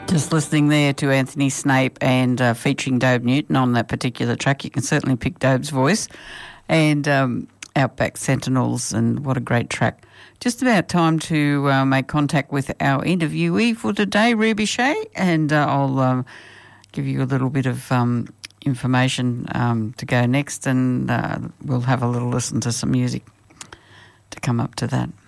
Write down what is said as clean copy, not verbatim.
Just listening there to Anthony Snape and featuring Dobe Newton on that particular track. You can certainly pick Dobe's voice. And Outback Sentinels, and what a great track. Just about time to make contact with our interviewee for today, Ruby Shea, and I'll give you a little bit of information to go next, and we'll have a little listen to some music to come up to that.